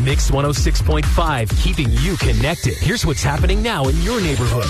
Mix 106.5, keeping you connected. Here's what's happening now in your neighborhood.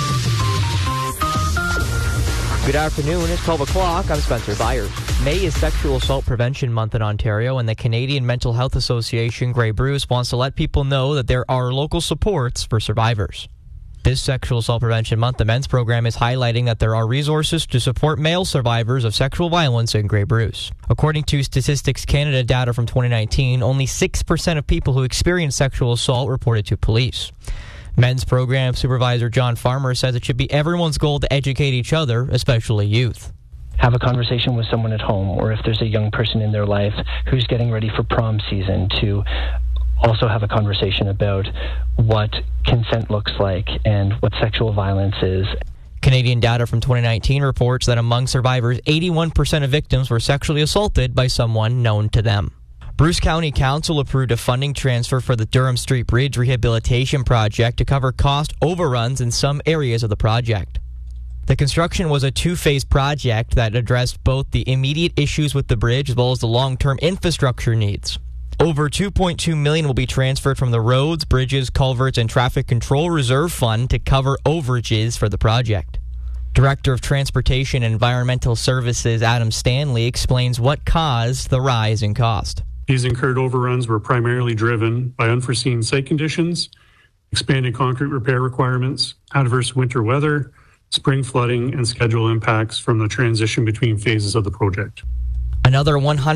Good afternoon. It's 12 o'clock. I'm Spencer Byers. May is Sexual Assault Prevention Month in Ontario, and the Canadian Mental Health Association, Grey Bruce, wants to let people know that there are local supports for survivors. This Sexual Assault Prevention Month, the men's program is highlighting that there are resources to support male survivors of sexual violence in Grey Bruce. According to Statistics Canada data from 2019, only 6% of people who experience sexual assault reported to police. Men's program supervisor John Farmer says it should be everyone's goal to educate each other, especially youth. Have a conversation with someone at home, or if there's a young person in their life who's getting ready for prom season, to also have a conversation about what consent looks like and what sexual violence is. Canadian data from 2019 reports that among survivors, 81% of victims were sexually assaulted by someone known to them. Bruce County Council approved a funding transfer for the Durham Street Bridge Rehabilitation Project to cover cost overruns in some areas of the project. The construction was a two-phase project that addressed both the immediate issues with the bridge as well as the long-term infrastructure needs. Over $2.2 million will be transferred from the Roads, Bridges, Culverts, and Traffic Control Reserve Fund to cover overages for the project. Director of Transportation and Environmental Services Adam Stanley explains what caused the rise in cost. These incurred overruns were primarily driven by unforeseen site conditions, expanded concrete repair requirements, adverse winter weather, spring flooding, and schedule impacts from the transition between phases of the project. Another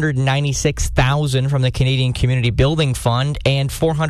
$196,000 from the Canadian Community Building Fund and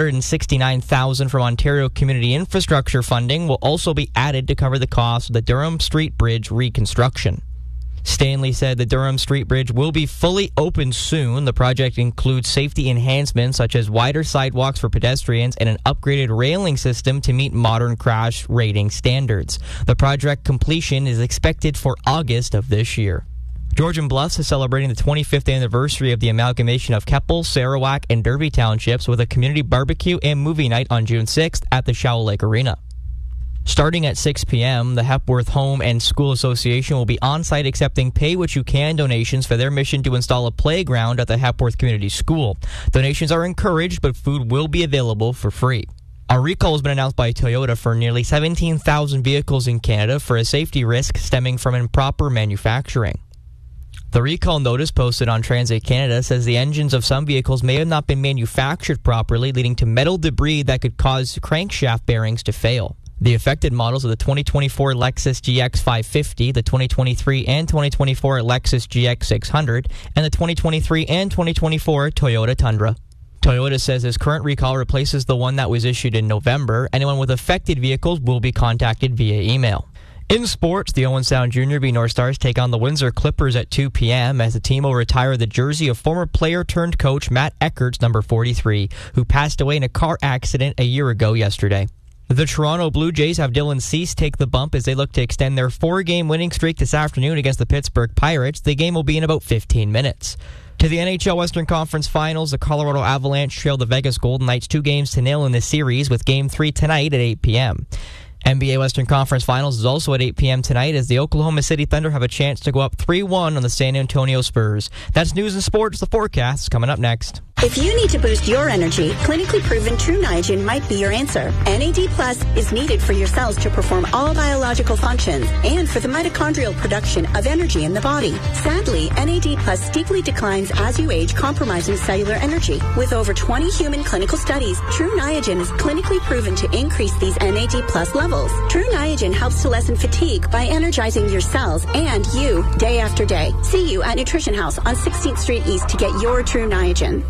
$469,000 from Ontario Community Infrastructure Funding will also be added to cover the cost of the Durham Street Bridge reconstruction. Stanley said the Durham Street Bridge will be fully open soon. The project includes safety enhancements such as wider sidewalks for pedestrians and an upgraded railing system to meet modern crash rating standards. The project completion is expected for August of this year. Georgian Bluffs is celebrating the 25th anniversary of the amalgamation of Keppel, Sarawak, and Derby townships with a community barbecue and movie night on June 6th at the Shoal Lake Arena. Starting at 6 p.m., the Hepworth Home and School Association will be on-site accepting pay-what-you-can donations for their mission to install a playground at the Hepworth Community School. Donations are encouraged, but food will be available for free. A recall has been announced by Toyota for nearly 17,000 vehicles in Canada for a safety risk stemming from improper manufacturing. The recall notice posted on Transit Canada says the engines of some vehicles may have not been manufactured properly, leading to metal debris that could cause crankshaft bearings to fail. The affected models are the 2024 Lexus GX 550, the 2023 and 2024 Lexus GX 600, and the 2023 and 2024 Toyota Tundra. Toyota says this current recall replaces the one that was issued in November. Anyone with affected vehicles will be contacted via email. In sports, the Owen Sound Junior B North Stars take on the Windsor Clippers at 2 p.m. as the team will retire the jersey of former player-turned-coach Matt Eckert's number 43, who passed away in a car accident a year ago yesterday. The Toronto Blue Jays have Dylan Cease take the bump as they look to extend their 4-game winning streak this afternoon against the Pittsburgh Pirates. The game will be in about 15 minutes. To the NHL Western Conference Finals, the Colorado Avalanche trailed the Vegas Golden Knights 2-0 in this series, with Game 3 tonight at 8 p.m. NBA Western Conference Finals is also at 8 p.m. tonight as the Oklahoma City Thunder have a chance to go up 3-1 on the San Antonio Spurs. That's news and sports. The forecast is coming up next. If you need to boost your energy, clinically proven True Niagen might be your answer. NAD Plus is needed for your cells to perform all biological functions and for the mitochondrial production of energy in the body. Sadly, NAD Plus steeply declines as you age, compromising cellular energy. With over 20 human clinical studies, True Niagen is clinically proven to increase these NAD Plus levels. True Niagen helps to lessen fatigue by energizing your cells and you day after day. See you at Nutrition House on 16th Street East to get your True Niagen.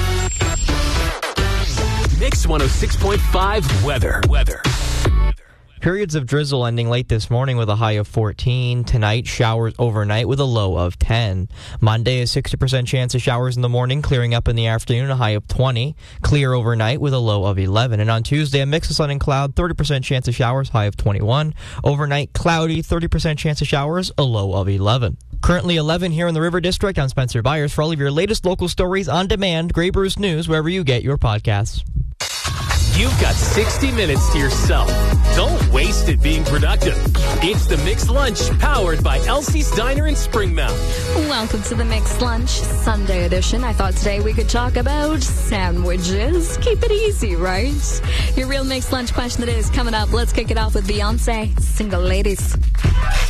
Mix 106.5 weather. Periods of drizzle ending late this morning with a high of 14. Tonight, showers overnight with a low of 10. Monday, a 60% chance of showers in the morning, clearing up in the afternoon, a high of 20. Clear overnight with a low of 11. And on Tuesday, a mix of sun and cloud, 30% chance of showers, high of 21. Overnight, cloudy, 30% chance of showers, a low of 11. Currently 11 here in the River District. I'm Spencer Byers. For all of your latest local stories on demand, Grey Bruce News, wherever you get your podcasts. You've got 60 minutes to yourself. Don't waste it being productive. It's the Mixed Lunch, powered by Elsie's Diner in Springmount. Welcome to the Mixed Lunch Sunday edition. I thought today we could talk about sandwiches. Keep it easy, right? Your real Mixed Lunch question that is coming up. Let's kick it off with Beyonce, Single Ladies.